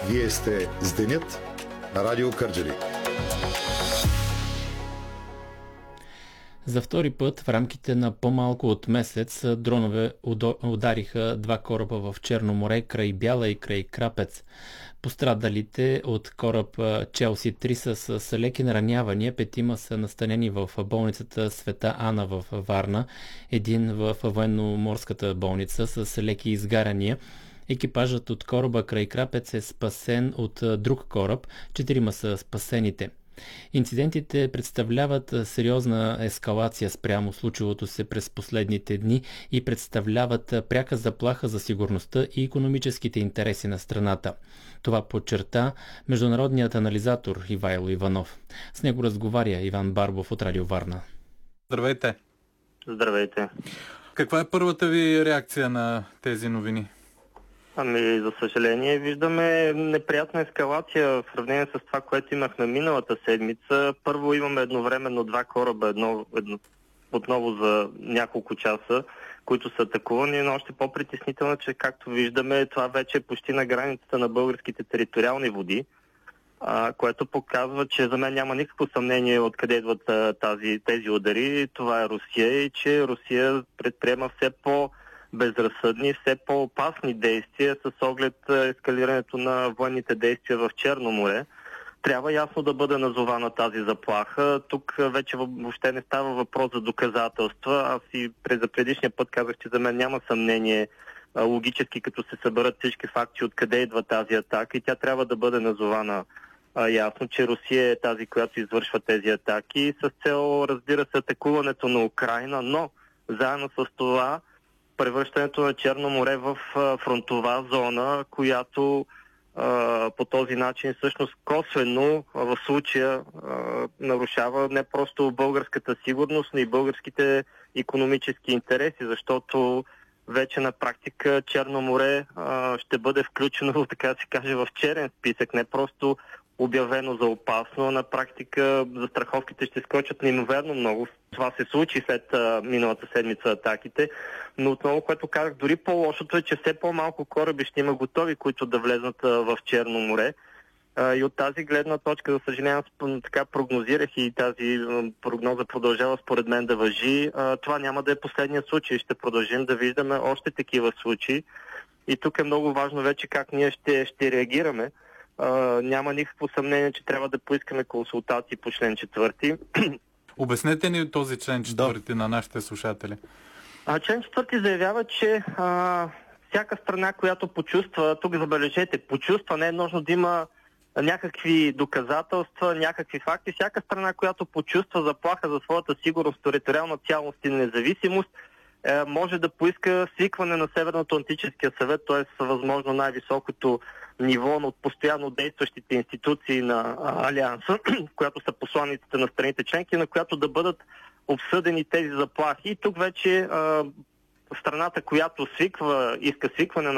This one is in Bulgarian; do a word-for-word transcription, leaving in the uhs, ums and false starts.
Вие сте с Денят на Радио Кърджали. За втори път в рамките на по-малко от месец дронове удариха два кораба в Черно море край Бяла и край Крапец. Пострадалите от кораб Челси три са с леки наранявания, петима са настанени в болницата Света Ана в Варна, един в военноморската болница с леки изгаряния. Екипажът от кораба край Крапец е спасен от друг кораб, четирима са спасените. Инцидентите представляват сериозна ескалация спрямо случилото се през последните дни и представляват пряка заплаха за сигурността и икономическите интереси на страната. Това подчерта международният анализатор Ивайло Иванов. С него разговаря Иван Барбов от Радио Варна. Здравейте! Здравейте! Каква е първата ви реакция на тези новини? Ами, за съжаление, виждаме неприятна ескалация в сравнение с това, което имахме миналата седмица. Първо имаме едновременно два кораба, едно, едно, отново за няколко часа, които са атакувани, но още по-притеснително, че както виждаме, това вече е почти на границата на българските териториални води, а, което показва, че за мен няма никакво съмнение откъде идват а, тази, тези удари. Това е Русия и че Русия предприема все по- безразсъдни, все по-опасни действия с оглед ескалирането на военните действия в Черно море. Трябва ясно да бъде назована тази заплаха. Тук вече въобще не става въпрос за доказателства. Аз и за предишния път казах, че за мен няма съмнение логически, като се съберат всички факти, откъде идва тази атака и тя трябва да бъде назована а, ясно, че Русия е тази, която извършва тези атаки с цел, разбира се, атакуването на Украйна, но заедно с това превръщането на Черно море в фронтова зона, която а, по този начин всъщност косвено в случая а, нарушава не просто българската сигурност, но и българските икономически интереси, защото вече на практика Черно море а, ще бъде включено, така да се каже, в черен списък, не просто обявено за опасно. На практика застраховките ще скочат неимоверно много. Това се случи след а, миналата седмица атаките. Но отново, което казах, дори по-лошото е, че все по-малко кораби ще има готови, които да влезнат а, в Черно море. А, и от тази гледна точка, за съжаление, така прогнозирах и тази а, прогноза продължава според мен да важи. А, това няма да е последният случай. Ще продължим да виждаме още такива случаи. И тук е много важно вече как ние ще, ще реагираме. Uh, няма никакво съмнение, че трябва да поискаме консултации по член четвърти. Обяснете ни този член четвърти да. на нашите слушатели. А, член четвърти заявява, че а, всяка страна, която почувства, тук забележете, почувства, не е нужно да има някакви доказателства, някакви факти. Всяка страна, която почувства заплаха за своята сигурност, териториална цялост и независимост, е, може да поиска свикване на Северноатлантическия съвет, т.е. възможно най-високото ниво от постоянно действащите институции на а, Алианса, в която са посланиците на страните членки, на която да бъдат обсъдени тези заплахи. И тук вече а, страната, която свиква, иска свикване на